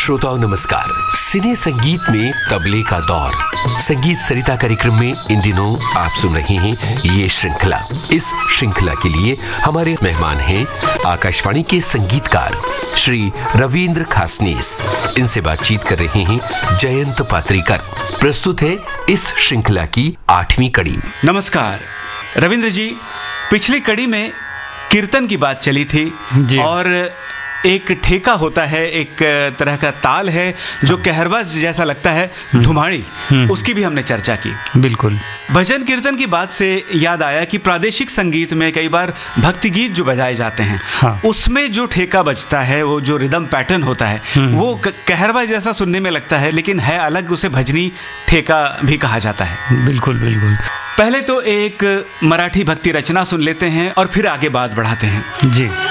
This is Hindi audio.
श्रोताओं नमस्कार। सिने संगीत में तबले का दौर संगीत सरिता कार्यक्रम में इन दिनों आप सुन रहे हैं ये श्रृंखला। इस श्रृंखला के लिए हमारे मेहमान हैं आकाशवाणी के संगीतकार श्री रविंद्र खासनीस। इनसे बातचीत कर रहे हैं जयंत पात्रीकर। प्रस्तुत है इस श्रृंखला की 8वीं कड़ी। नमस्कार रविंद्र जी, पिछली कड़ी में कीर्तन की बात चली थी और एक ठेका होता है, एक तरह का ताल है जो कहरवा जैसा लगता है, धुमाड़ी, उसकी भी हमने चर्चा की। बिल्कुल। भजन कीर्तन की बात से याद आया कि प्रादेशिक संगीत में कई बार भक्ति गीत जो बजाए जाते हैं, उसमें जो ठेका बजता है, वो जो रिदम पैटर्न होता है, वो कहरवा जैसा सुनने में लगता है, लेकिन है अलग, उसे भजनी ठेका भी कहा जाता है। बिल्कुल बिल्कुल। पहले तो एक मराठी भक्ति रचना सुन लेते हैं और फिर आगे बात बढ़ाते हैं। जी।